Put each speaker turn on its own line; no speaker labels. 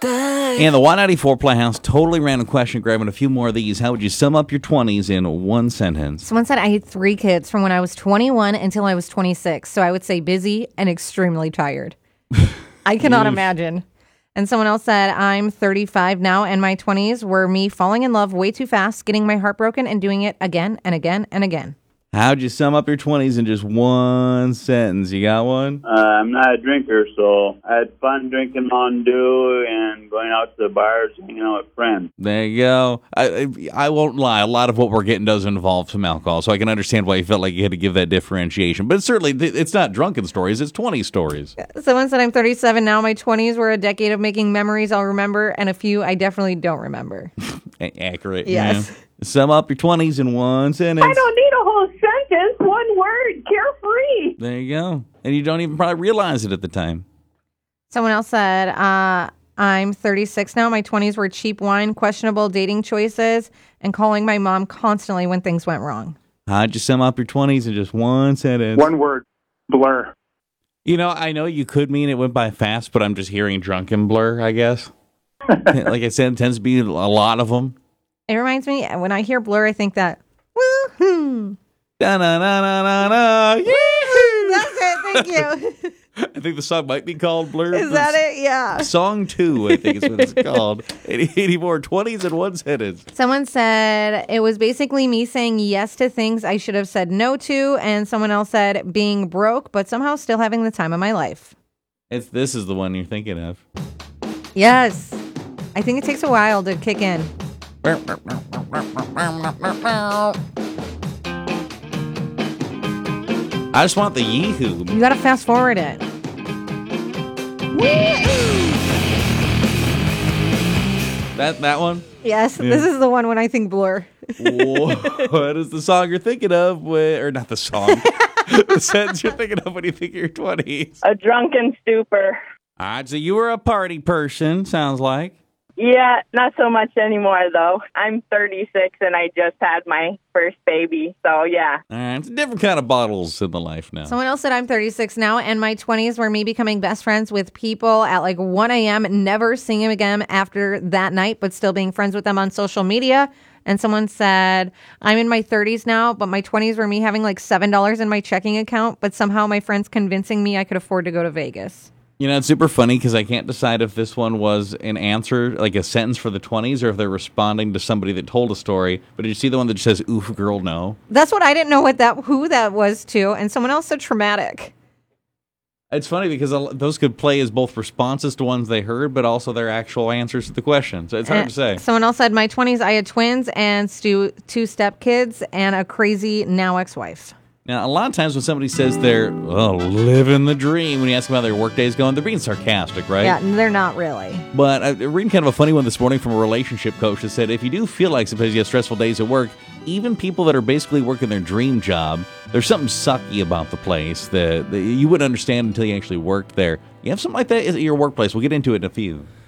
And the Y94 Playhouse, totally random question, grabbing a few more of these. How would you sum up your 20s in one sentence?
Someone said I had 3 kids from when I was 21 until I was 26. So I would say busy and extremely tired. I cannot imagine. And someone else said, I'm 35 now, and my 20s were me falling in love way too fast, getting my heart broken, and doing it again and again and again.
How'd you sum up your 20s in just one sentence? You got one?
I'm not a drinker, so I had fun drinking Mountain Dew and going out to the bars, hanging out with friends.
There you go. I won't lie. A lot of what we're getting does involve some alcohol, so I can understand why you felt like you had to give that differentiation. But certainly, it's not drunken stories. It's 20 stories.
Someone said I'm 37 now. My 20s were a decade of making memories I'll remember, and a few I definitely don't remember.
Accurate.
Yes.
Yeah. Sum up your 20s in one sentence.
I don't need a whole sentence. One word. Carefree.
There you go. And you don't even probably realize it at the time.
Someone else said, I'm 36 now. My 20s were cheap wine, questionable dating choices, and calling my mom constantly when things went wrong.
How'd you sum up your 20s in just one sentence?
One word. Blur.
You know, I know you could mean it went by fast, but I'm just hearing drunken blur, I guess. Like I said, it tends to be a lot of them.
It reminds me, when I hear blur, I think that, woohoo.
Da-na-na-na-na-na. Yee-hoo!
That's it. Thank you.
I think the song might be called Blur.
Is that it? Yeah.
Song 2, I think is what it's called. 80 more 20s in one sentence.
Someone said it was basically me saying yes to things I should have said no to. And someone else said being broke, but somehow still having the time of my life.
This is the one you're thinking of.
Yes. I think it takes a while to kick in.
I just want the yee-hoo.
You got to fast forward it.
That one?
Yes,
Yeah.
This is the one when I think blur.
What is the song you're thinking of? Or not the song. The sentence you're thinking of when you think of your 20s.
A drunken stupor.
All right, so you were a party person, sounds like.
Yeah, not so much anymore, though. I'm 36, and I just had my first baby, so yeah.
All right, it's a different kind of bottles in the life now.
Someone else said I'm 36 now, and my 20s were me becoming best friends with people at like 1 a.m., never seeing them again after that night, but still being friends with them on social media. And someone said, I'm in my 30s now, but my 20s were me having like $7 in my checking account, but somehow my friends convincing me I could afford to go to Vegas.
You know, it's super funny because I can't decide if this one was an answer, like a sentence for the 20s, or if they're responding to somebody that told a story. But did you see the one that says, oof, girl, no?
That's what I didn't know who that was to. And someone else said traumatic.
It's funny because those could play as both responses to ones they heard, but also their actual answers to the question. So it's hard to say.
Someone else said, my 20s, I had twins and 2 stepkids and a crazy now ex-wife.
Now, a lot of times when somebody says they're living the dream, when you ask them how their workday's going, they're being sarcastic, right?
Yeah, they're not really.
But I'm reading kind of a funny one this morning from a relationship coach that said, if you do feel like sometimes you have stressful days at work, even people that are basically working their dream job, there's something sucky about the place that you wouldn't understand until you actually worked there. You have something like that at your workplace. We'll get into it in a few.